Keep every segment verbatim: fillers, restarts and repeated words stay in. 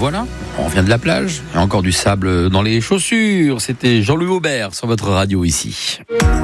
voilà, on revient de la plage. Il y a encore du sable dans les chaussures. C'était Jean-Louis Aubert sur votre radio ici.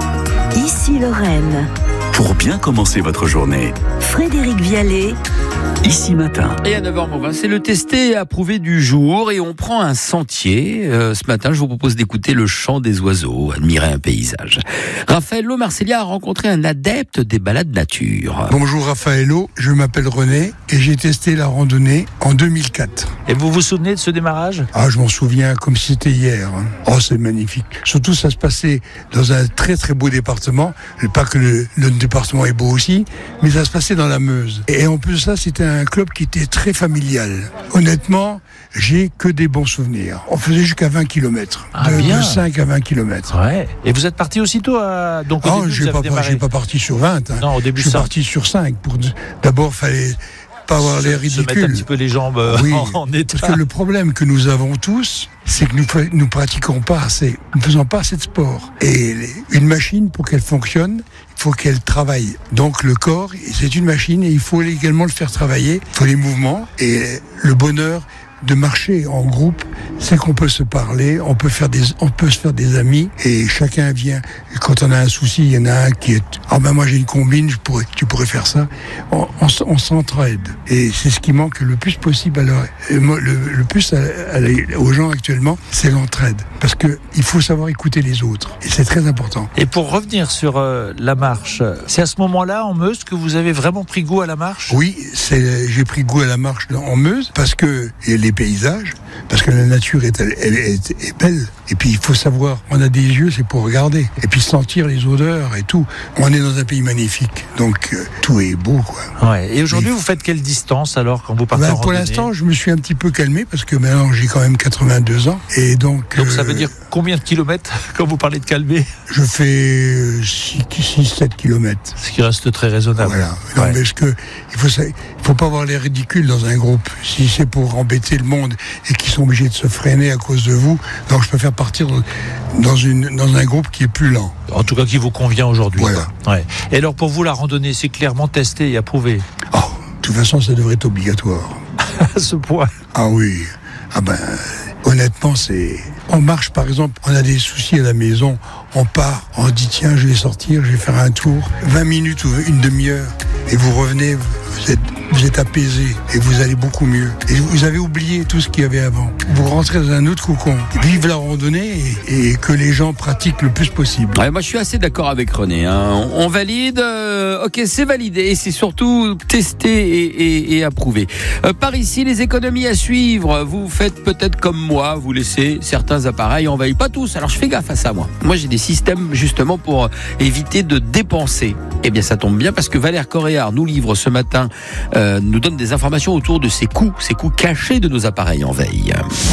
Ici Lorraine. Pour bien commencer votre journée. Frédéric Vialet. Ici matin. Et à neuf heures vingt, c'est le testé et approuvé du jour et on prend un sentier. Euh, ce matin, je vous propose d'écouter le chant des oiseaux, admirer un paysage. Raffaello Marcellia a rencontré un adepte des balades nature. Bonjour Raffaello, je m'appelle René et j'ai testé la randonnée en deux mille quatre. Et vous vous souvenez de ce démarrage ? Ah, je m'en souviens comme si c'était hier. Oh, c'est magnifique. Surtout, ça se passait dans un très très beau département. Pas que le, le département est beau aussi, mais ça se passait dans la Meuse. Et en plus de ça, c'était un club qui était très familial. Honnêtement, j'ai que des bons souvenirs. On faisait jusqu'à vingt kilomètres. Ah, de, bien. de cinq à vingt kilomètres. Ouais. Et vous êtes parti aussitôt à... Donc au Oh, début, je vous n'ai avez pas, démarré. pas parti sur vingt. Hein. Non, au début, je suis ça. parti sur cinq. Pour... D'abord, il fallait pas avoir l'air Se mettre ridicule. un petit peu les jambes euh, Oui, en, en état. parce que le problème que nous avons tous, c'est que nous ne pratiquons pas assez, nous ne faisons pas assez de sport. Et les, une machine, pour qu'elle fonctionne, il faut qu'elle travaille. Donc le corps, c'est une machine et il faut également le faire travailler. Il faut les mouvements et le bonheur de marcher en groupe, c'est qu'on peut se parler, on peut faire des, on peut se faire des amis et chacun vient. Quand on a un souci, il y en a un qui est, ah ben moi j'ai une combine, je pourrais, tu pourrais faire ça. On, on, on s'entraide et c'est ce qui manque le plus possible. Alors le, le plus à, à, aux gens actuellement, c'est l'entraide parce que il faut savoir écouter les autres et c'est très important. Et pour revenir sur euh, la marche, c'est à ce moment-là en Meuse que vous avez vraiment pris goût à la marche ? Oui, c'est, j'ai pris goût à la marche en Meuse parce que et les paysages, parce que la nature est, elle, elle, est, est belle. Et puis il faut savoir, on a des yeux, c'est pour regarder. Et puis sentir les odeurs et tout. On est dans un pays magnifique, donc euh, tout est beau, quoi. Ouais. Et aujourd'hui, Mais... vous faites quelle distance alors quand vous partez ben, en pour randonnée ? l'instant, je me suis un petit peu calmé parce que maintenant j'ai quand même quatre-vingt-deux ans. Et donc, Donc euh, ça veut dire combien de kilomètres quand vous parlez de calmer ? je fais six sept kilomètres. Ce qui reste très raisonnable. Voilà. Non, Ouais. mais parce que il faut, il faut pas avoir l'air ridicule dans un groupe. Si c'est pour embêter le monde et qu'ils sont obligés de se freiner à cause de vous, donc je préfère partir dans, une, dans un groupe qui est plus lent. En tout cas, qui vous convient aujourd'hui. Voilà. Quoi. Ouais. Et alors, pour vous, la randonnée, c'est clairement testé et approuvé. Oh, de toute façon, ça devrait être obligatoire. À ce point. Ah oui. Ah ben, honnêtement, c'est... On marche, par exemple, on a des soucis à la maison, on part, on dit tiens, je vais sortir, je vais faire un tour, vingt minutes ou une demi-heure, et vous revenez, vous êtes, vous êtes apaisé, et vous allez beaucoup mieux. Et vous avez oublié tout ce qu'il y avait avant. Vous rentrez dans un autre cocon. Vive la randonnée et, et que les gens pratiquent le plus possible. Ouais, moi, je suis assez d'accord avec René. Hein. On, on valide. Euh, ok, c'est validé. Et c'est surtout testé et, et, et approuvé. Euh, par ici, les économies à suivre. Vous faites peut-être comme moi. Vous laissez certains appareils envahis. Pas tous. Alors, je fais gaffe à ça, moi. Moi, j'ai des systèmes, justement, pour éviter de dépenser. Eh bien, ça tombe bien parce que Valère Coréard nous livre ce matin, euh, nous donne des informations autour de ces coûts, ces coûts cachés de nos appareils en veille.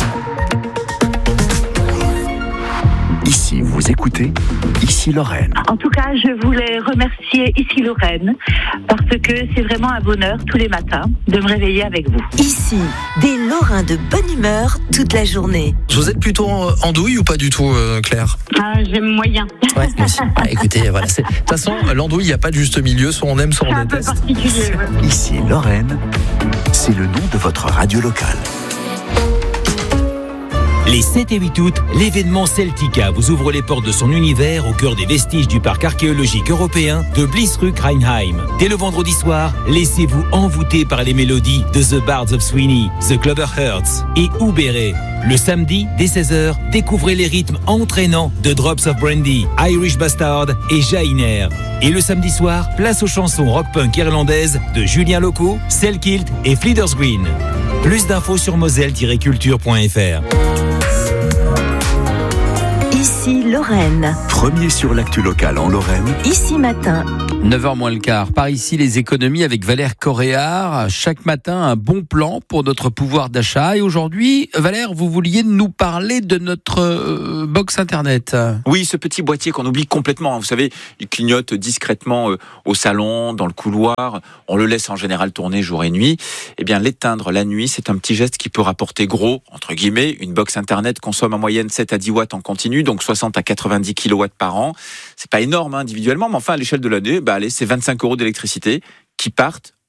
Ici, vous écoutez Ici Lorraine. En tout cas, je voulais remercier Ici Lorraine parce que c'est vraiment un bonheur tous les matins de me réveiller avec vous. Ici, des Lorrains de bonne humeur toute la journée. Vous êtes plutôt andouille ou pas du tout, euh, Claire ? Ah, j'aime moyen. Ouais, moi aussi. Ah, écoutez, voilà. c'est- De toute façon, l'andouille, il n'y a pas de juste milieu. Soit on aime, soit C'est on un peu déteste. particulier. Ouais. Ici Lorraine, c'est le nom de votre radio locale. Les sept et huit août, l'événement Celtica vous ouvre les portes de son univers au cœur des vestiges du parc archéologique européen de Bliesruck-Rheinheim. Dès le vendredi soir, laissez-vous envoûter par les mélodies de The Bards of Sweeney, The Clover Hearts et Oubéré. Le samedi, dès seize heures, découvrez les rythmes entraînants de Drops of Brandy, Irish Bastard et Jainer. Et le samedi soir, place aux chansons rock-punk irlandaises de Julien Loco, Selkilt et Fleeters Green. Plus d'infos sur moselle tiret culture point f r. Ici Lorraine. Premier sur l'actu locale en Lorraine. Ici matin. neuf heures moins le quart. Par ici, les économies avec Valère Coréard. Chaque matin, un bon plan pour notre pouvoir d'achat. Et aujourd'hui, Valère, vous vouliez nous parler de notre euh, box internet. Oui, ce petit boîtier qu'on oublie complètement. Vous savez, il clignote discrètement euh, au salon, dans le couloir. On le laisse en général tourner jour et nuit. Eh bien, l'éteindre la nuit, c'est un petit geste qui peut rapporter gros, entre guillemets. Une box internet consomme en moyenne sept à dix watts en continu, donc soixante à quatre-vingt-dix kilowatts par an. C'est pas énorme hein, individuellement, mais enfin, à l'échelle de l'année, bah, allez, c'est vingt-cinq euros d'électricité qui partent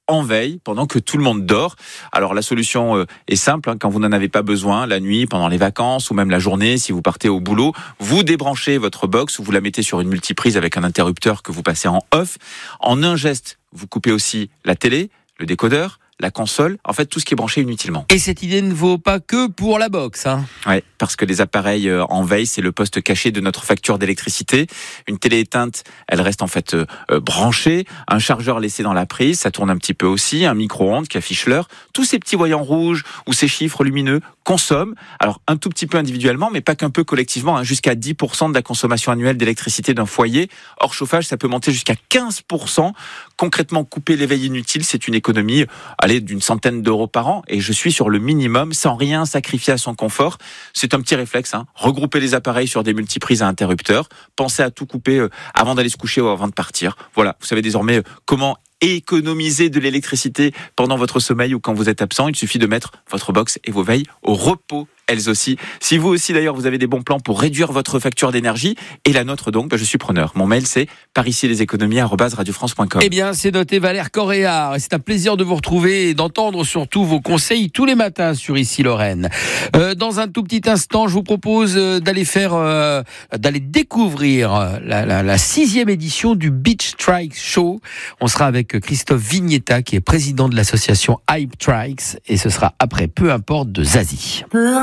en veille pendant que tout le monde dort. Alors la solution euh, est simple, hein, quand vous n'en avez pas besoin, la nuit, pendant les vacances ou même la journée, si vous partez au boulot, vous débranchez votre box ou vous la mettez sur une multiprise avec un interrupteur que vous passez en off. En un geste, vous coupez aussi la télé, le décodeur, la console, en fait tout ce qui est branché inutilement. Et cette idée ne vaut pas que pour la box, hein. Ouais, parce que les appareils euh, en veille, c'est le poste caché de notre facture d'électricité. Une télé éteinte, elle reste en fait euh, euh, branchée. Un chargeur laissé dans la prise, ça tourne un petit peu aussi. Un micro-ondes qui affiche l'heure. Tous ces petits voyants rouges ou ces chiffres lumineux consomment. Alors un tout petit peu individuellement, mais pas qu'un peu collectivement, hein, jusqu'à dix pour cent de la consommation annuelle d'électricité d'un foyer. Hors chauffage, ça peut monter jusqu'à quinze pour cent. Concrètement, couper les veilles inutiles, c'est une économie allez, d'une centaine d'euros par an. Et je suis sur le minimum, sans rien sacrifier à son confort. C'est un petit réflexe, hein. Regrouper les appareils sur des multiprises à interrupteurs. Pensez à tout couper euh, avant d'aller se coucher ou avant de partir. Voilà, vous savez désormais euh, comment économiser de l'électricité pendant votre sommeil ou quand vous êtes absent. Il suffit de mettre votre box et vos veilles au repos, elles aussi. Si vous aussi d'ailleurs vous avez des bons plans pour réduire votre facture d'énergie et la nôtre donc, bah, je suis preneur. Mon mail c'est par ici les économies arobase radio france point com. Eh bien c'est noté, Valère Coréard, et c'est un plaisir de vous retrouver et d'entendre surtout vos conseils tous les matins sur Ici Lorraine. Euh, dans un tout petit instant, je vous propose d'aller faire, euh, d'aller découvrir la, la, la sixième édition du Beach Trike Show. On sera avec Christophe Vignetta qui est président de l'association Hype Trikes et ce sera après Peu importe de Zazie.